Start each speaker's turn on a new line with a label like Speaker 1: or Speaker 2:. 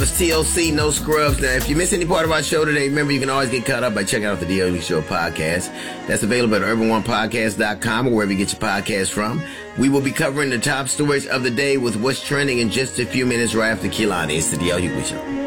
Speaker 1: It's TLC, No Scrubs. Now, if you miss any part of our show today, remember you can always get caught up by checking out the DLE Show podcast. That's available at urban1podcast.com or wherever you get your podcast from. We will be covering the top stories of the day with what's trending in just a few minutes right after Kehlani. It's the DLE Show.